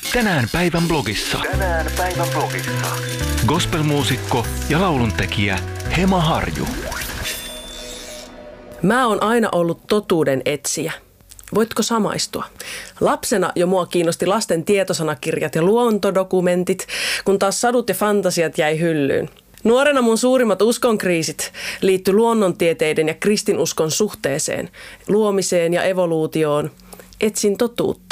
Tänään päivän blogissa. Gospelmuusikko ja lauluntekijä Hema Harju. Mä oon aina ollut totuuden etsijä. Voitko samaistua? Lapsena jo mua kiinnosti lasten tietosanakirjat ja luontodokumentit, kun taas sadut ja fantasiat jäi hyllyyn. Nuorena mun suurimmat uskonkriisit liittyi luonnontieteiden ja kristinuskon suhteeseen, luomiseen ja evoluutioon. Etsin totuutta.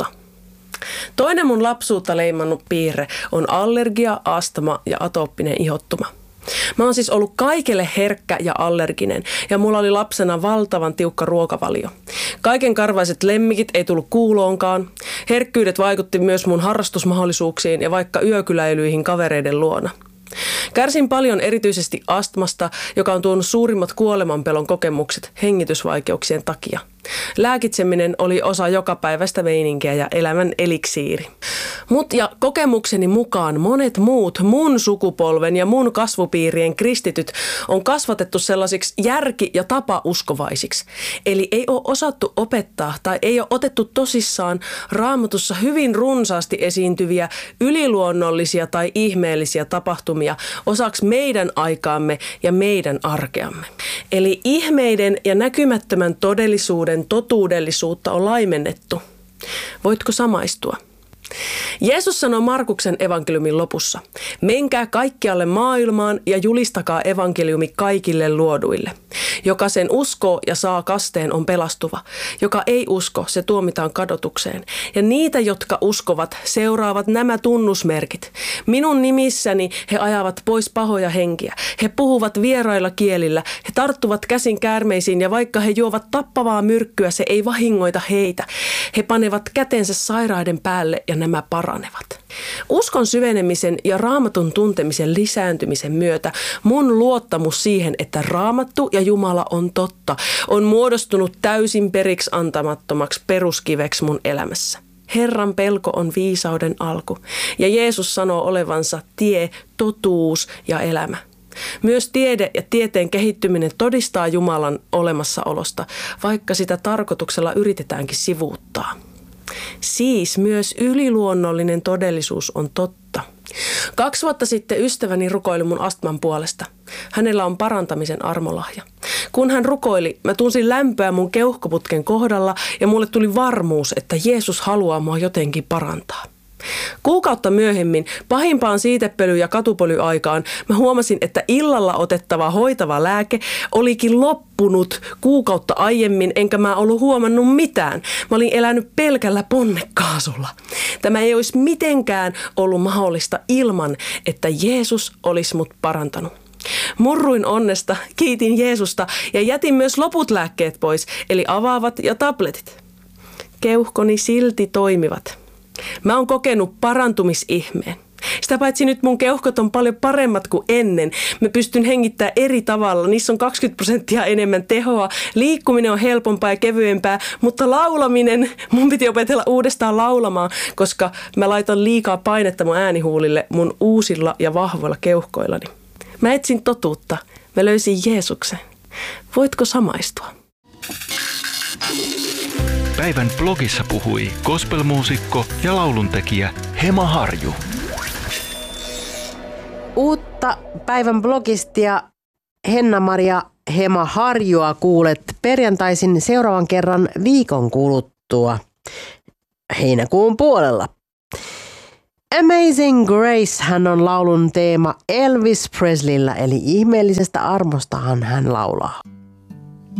Toinen mun lapsuutta leimannut piirre on allergia, astma ja atooppinen ihottuma. Mä oon siis ollut kaikelle herkkä ja allerginen ja mulla oli lapsena valtavan tiukka ruokavalio. Kaikenkarvaiset lemmikit ei tullut kuuloonkaan. Herkkyydet vaikutti myös mun harrastusmahdollisuuksiin ja vaikka yökyläilyihin kavereiden luona. Kärsin paljon erityisesti astmasta, joka on tuonut suurimmat kuolemanpelon kokemukset hengitysvaikeuksien takia. Lääkitseminen oli osa jokapäiväistä meininkiä ja elämän eliksiiri. Mut ja kokemukseni mukaan monet muut mun sukupolven ja mun kasvupiirien kristityt on kasvatettu sellaisiksi järki- ja tapauskovaisiksi. Eli ei ole osattu opettaa tai ei ole otettu tosissaan Raamatussa hyvin runsaasti esiintyviä yliluonnollisia tai ihmeellisiä tapahtumia osaksi meidän aikaamme ja meidän arkeamme. Eli ihmeiden ja näkymättömän todellisuuden totuudellisuutta on laimennettu. Voitko samaistua? Jeesus sanoi Markuksen evankeliumin lopussa: menkää kaikkialle maailmaan ja julistakaa evankeliumi kaikille luoduille. Joka sen uskoo ja saa kasteen on pelastuva. Joka ei usko, se tuomitaan kadotukseen. Ja niitä, jotka uskovat, seuraavat nämä tunnusmerkit. Minun nimissäni he ajavat pois pahoja henkiä. He puhuvat vierailla kielillä. He tarttuvat käsin käärmeisiin ja vaikka he juovat tappavaa myrkkyä, se ei vahingoita heitä. He panevat kätensä sairaiden päälle ja nämä paranevat. Uskon syvenemisen ja Raamatun tuntemisen lisääntymisen myötä mun luottamus siihen, että Raamattu ja Jumala on totta, on muodostunut täysin periksi antamattomaksi peruskiveksi mun elämässä. Herran pelko on viisauden alku ja Jeesus sanoo olevansa tie, totuus ja elämä. Myös tiede ja tieteen kehittyminen todistaa Jumalan olemassaolosta, vaikka sitä tarkoituksella yritetäänkin sivuuttaa. Siis myös yliluonnollinen todellisuus on totta. 2 vuotta sitten ystäväni rukoili mun astman puolesta. Hänellä on parantamisen armolahja. Kun hän rukoili, mä tunsin lämpöä mun keuhkoputken kohdalla ja mulle tuli varmuus, että Jeesus haluaa mua jotenkin parantaa. Kuukautta myöhemmin, pahimpaan siitepöly- ja katupölyaikaan, mä huomasin, että illalla otettava hoitava lääke olikin loppunut kuukautta aiemmin, enkä mä ollut huomannut mitään. Mä olin elänyt pelkällä ponnekaasulla. Tämä ei olisi mitenkään ollut mahdollista ilman, että Jeesus olisi mut parantanut. Murruin onnesta, kiitin Jeesusta ja jätin myös loput lääkkeet pois, eli avaavat ja tabletit. Keuhkoni silti toimivat. Mä oon kokenut parantumisihmeen. Sitä paitsi nyt mun keuhkot on paljon paremmat kuin ennen. Mä pystyn hengittämään eri tavalla. Niissä on 20% enemmän tehoa. Liikkuminen on helpompaa ja kevyempää, mutta laulaminen, mun piti opetella uudestaan laulamaan, koska mä laitan liikaa painetta mun äänihuulille mun uusilla ja vahvoilla keuhkoillani. Mä etsin totuutta. Mä löysin Jeesuksen. Voitko samaistua? Päivän blogissa puhui gospelmuusikko ja lauluntekijä Hema Harju. Uutta päivän blogistia Henna-Maria Hema Harjua kuulet perjantaisin seuraavan kerran viikon kuluttua heinäkuun puolella. Amazing Grace hän on laulun teema Elvis Presleyllä, eli ihmeellisestä armostahan hän laulaa.